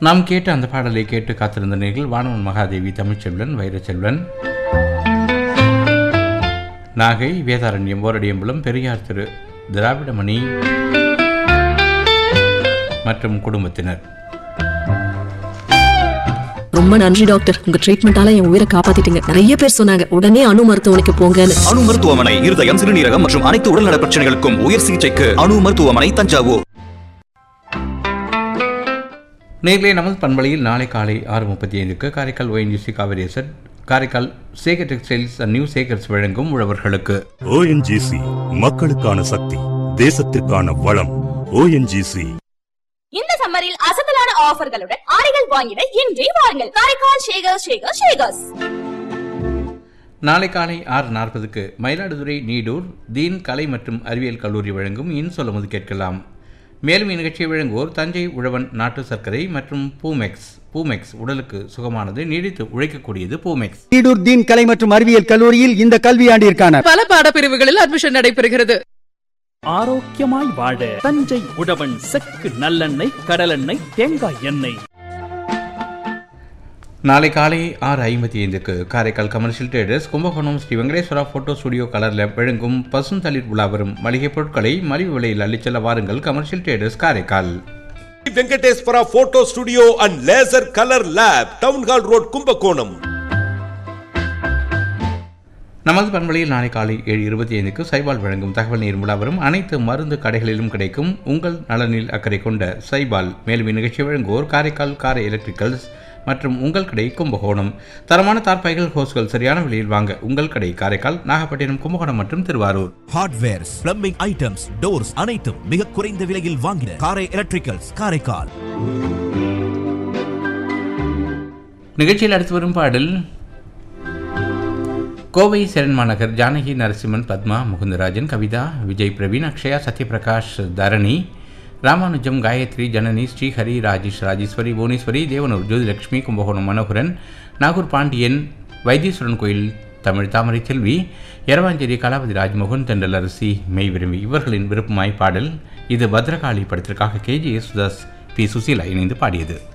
நாம் கேட்ட அந்த பாடலை கேட்டு காத்திருந்த நேர்கள் வானவன் மகாதேவி, தமிழ்ச்செல்வன், வைரச்செல்வன், நாகை, வேதாரண்யம், ஓரடியம்பலம், பெரியார் திரு திராவிடமணி மற்றும் குடும்பத்தினர். ரொம்ப நன்றி டாக்டர், உங்க ட்ரீட்மெண்டால என் உயிரை காப்பாத்திட்டீங்க. நிறைய பேர் சொன்னாங்க உடனே அணு மருத்துவமனைக்கு போங்கன்னு. அணு மருத்துவமனை இருதயம், சிறுநீரகம் மற்றும் அனைத்து உடல்நல பிரச்சனைகளுக்கும் உயர் சிகிச்சைக்கு அணு மருத்துவமனை, தஞ்சாவூர். நேர்களே, நமது பண்பலையில் நாளை காலை 6:35 Karaikal ONGC Kaveri zed, Karaikal Sekar textiles and new Sekar's வழங்கும் உழவர்களுக்கு. ONGC மக்களுக்கான சக்தி, தேசத்திற்கான வளம். ONGC இந்த சம்மரில் அசத்தலான ஆஃபர்களுடன் ஆடைகள் வாங்கிட இன்றே வாருங்கள். காரைக்கால் ஷேகர்ஸ். நாளை காலை 6:40 மயிலாடுதுறை நீடூர் தீன் கலை மற்றும் அறிவியல் கல்லூரி வழங்கும் இன்சொல்லுமது கேட்கலாம். மேலும் இந்நிகழ்ச்சியை வழங்குவோர் தஞ்சை உழவன் நாட்டு சர்க்கரை மற்றும் பூமெக்ஸ் உடலுக்கு சுகமானது, நீடித்து உழைக்கக்கூடியது பூமெக்ஸ். நீடூர் தீன் கலை மற்றும் அறிவியல் கல்லூரியில் இந்த கல்வியாண்டிற்கான பல பாடப்பிரிவுகளில் அட்மிஷன் நடைபெறுகிறது. ஆரோக்கியமாய் வாழ தஞ்சை உழவன் செக்கு நல்லெண்ணெய், கடலெண்ணெய், தேங்காய் எண்ணெய். நாளை காலை 6:55 Karaikal commercial traders Kumbakonam Sri Venkateswara photo studio colour lab வழங்கும் பசுந்தளிர் உலா வரும் மளிகை பொருட்களை மலிவு விலையில் அள்ளிச்செல்ல வாருங்கள். Commercial traders Karaikal. Venkateswara photo studio and laser colour lab, town hall road, Kumbakonam. நமது பண்பலையில் நாளை காலை 7:25 சைபால் வழங்கும் தகவல் நீர் முலா வரும் அனைத்து மருந்து கடைகளிலும் கிடைக்கும் உங்கள் நலனில் அக்கறை கொண்ட சைபால். மேலும் இந்நிகழ்ச்சி வழங்குவோர் காரைக்கால் காரை எலக்ட்ரிக்கல்ஸ் மற்றும் உங்கள் கடை கும்பகோணம். தரமான தார்பாய்கள், ஹோஸ்கள் சரியான விலையில் வாங்க உங்கள் கடை காரைக்கால், நாகப்பட்டினம், கும்பகோணம் மற்றும் Thiruvarur. Hardwares, plumbing items, doors அனைத்தும் மிக குறைந்த விலையில் வாங்கின காரை எலக்ட்ரிக்கல்ஸ், காரைக்கால். நிகழ்ச்சியில் அடுத்து வரும் பாடல் கோவை செரன்மாநகர் ஜானகி நரசிம்மன், பத்மா, முகுந்தராஜன், கவிதா, விஜய் பிரவீன், அக்ஷயா, சத்யபிரகாஷ், தரணி, ராமானுஜம், காயத்ரி, ஜனனி, ஸ்ரீஹரி, ராஜேஷ், ராஜேஸ்வரி, புவனேஸ்வரி, தேவனூர், ஜோதிலட்சுமி, கும்பகோணம் மனோகரன், நாகூர் பாண்டியன், வைத்தீஸ்வரன் கோயில் தமிழ், தாமரை செல்வி, எரவாஞ்சேரி, கலாவதி ராஜ்மோகன், தெண்டல் அரசி, மெய் விரும்பி இவர்களின் விருப்பமாய் பாடல். இது பத்ரகாளி படத்திற்காக KG யேசுதாஸ், P. சுசீலா இணைந்து பாடியது.